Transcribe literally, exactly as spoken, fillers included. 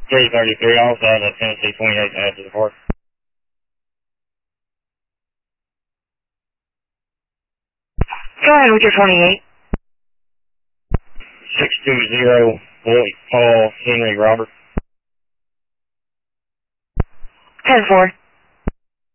three thirty-three, also have a Tennessee twenty-eight to add to the park. Go ahead with your twenty-eight. six two zero, Lloyd Paul Henry Robert. ten four.